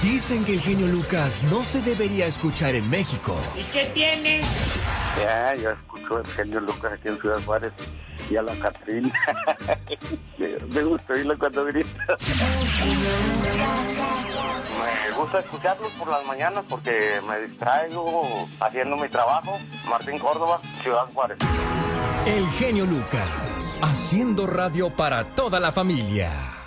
Dicen que el genio Lucas no se debería escuchar en México. ¿Y qué tiene? Ya, yo escucho el genio Lucas aquí en Ciudad Juárez y a la Catrina. Me gusta oírlo cuando grita. Me gusta escucharlos por las mañanas porque me distraigo haciendo mi trabajo. Martín Córdoba, Ciudad Juárez. El genio Lucas, haciendo radio para toda la familia.